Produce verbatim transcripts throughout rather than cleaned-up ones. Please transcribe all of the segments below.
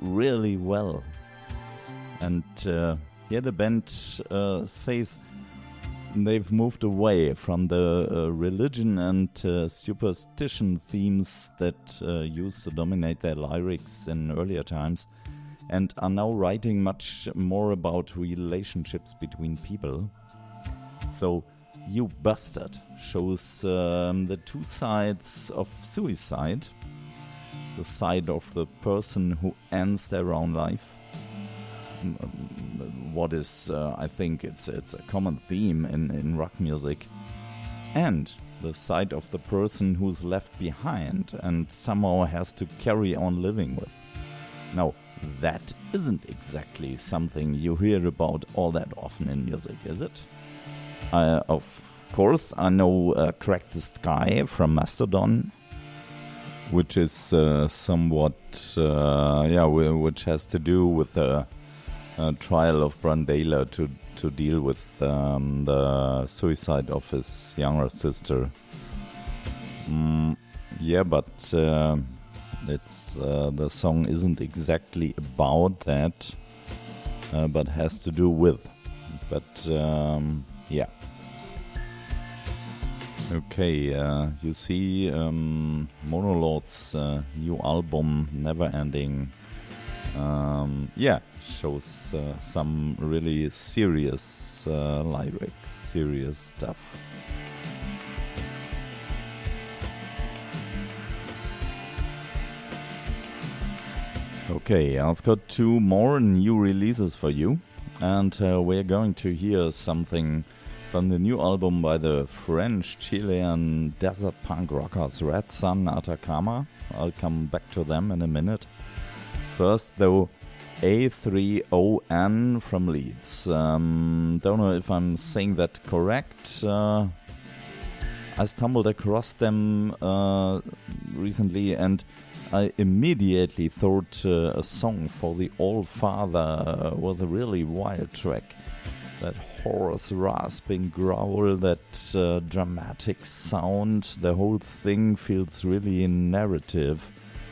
really well. And uh, here the band uh, says they've moved away from the uh, religion and uh, superstition themes that uh, used to dominate their lyrics in earlier times, and are now writing much more about relationships between people. So, You Bastard shows um, the two sides of suicide. The side of the person who ends their own life. What is, uh, I think it's it's a common theme in, in rock music. And the side of the person who's left behind and somehow has to carry on living with. Now, that isn't exactly something you hear about all that often in music, is it? Uh, of course, I know uh, Crack the Sky from Mastodon, which is uh, somewhat, uh, yeah, which has to do with the uh, trial of Brandela to, to deal with um, the suicide of his younger sister. Mm, yeah, but uh, it's uh, the song isn't exactly about that, uh, but has to do with. But um, yeah. Okay, uh, you see um, Monolord's uh, new album, Never Ending, um, yeah, shows uh, some really serious uh, lyrics, serious stuff. Okay, I've got two more new releases for you, and uh, we're going to hear something from the new album by the French-Chilean desert punk rockers Red Sun Atacama. I'll come back to them in a minute. First, though, A three O N from Leeds. Um, don't know if I'm saying that correct. Uh, I stumbled across them uh, recently, and I immediately thought uh, a song for the All-Father was a really wild track. That hoarse, rasping growl, that uh, dramatic sound, the whole thing feels really narrative.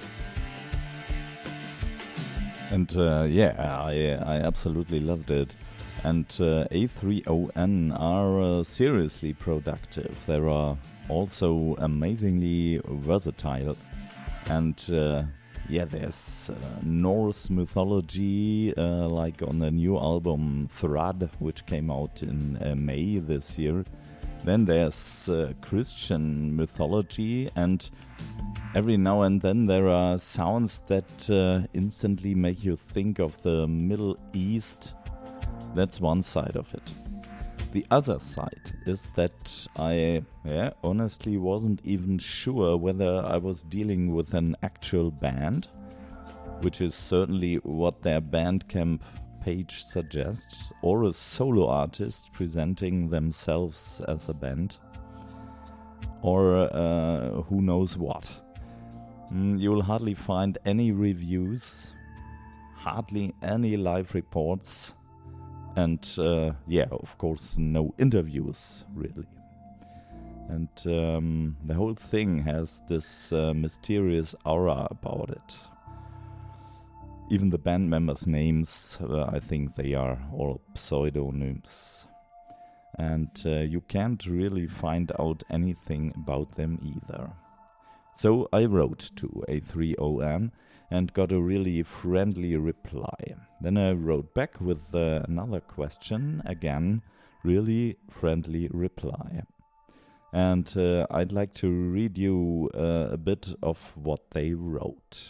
And uh, yeah, I, I absolutely loved it. And uh, A three O N are uh, seriously productive. They are also amazingly versatile. And uh, yeah, there's uh, Norse mythology, uh, like on the new album Thrud, which came out in uh, May this year. Then there's uh, Christian mythology, and every now and then there are sounds that uh, instantly make you think of the Middle East. That's one side of it. The other side is that I yeah, honestly wasn't even sure whether I was dealing with an actual band, which is certainly what their Bandcamp page suggests, or a solo artist presenting themselves as a band, or uh, who knows what. Mm, you'll hardly find any reviews, hardly any live reports, and uh, yeah, of course, no interviews, really. And um, the whole thing has this uh, mysterious aura about it. Even the band members' names, uh, I think they are all pseudonyms. And uh, you can't really find out anything about them either. So I wrote to A three O N and got a really friendly reply. Then I wrote back with uh, another question, again, really friendly reply. And uh, I'd like to read you uh, a bit of what they wrote.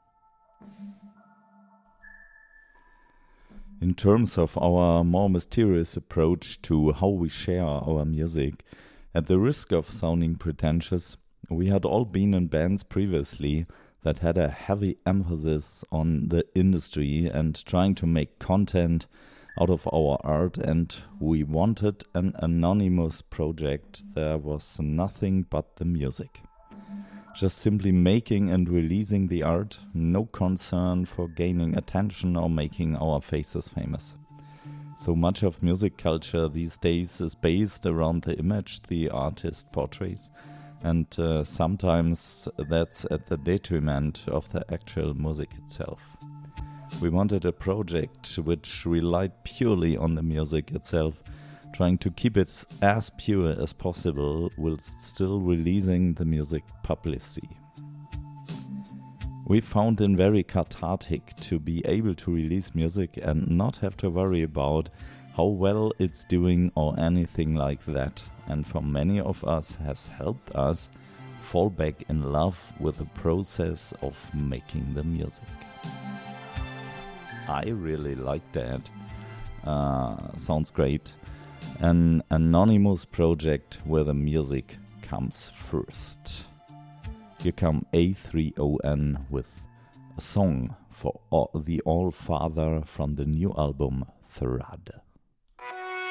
In terms of our more mysterious approach to how we share our music, at the risk of sounding pretentious, we had all been in bands previously that had a heavy emphasis on the industry and trying to make content out of our art, and we wanted an anonymous project. There was nothing but the music. Just simply making and releasing the art, no concern for gaining attention or making our faces famous. So much of music culture these days is based around the image the artist portrays, and uh, sometimes that's at the detriment of the actual music itself. We wanted a project which relied purely on the music itself, trying to keep it as pure as possible whilst still releasing the music publicly. We found it very cathartic to be able to release music and not have to worry about how well it's doing or anything like that, and for many of us has helped us fall back in love with the process of making the music. I really like that. Uh, sounds great. An anonymous project where the music comes first. Here come A three O N with a song for all, the All Father from the new album Thrud.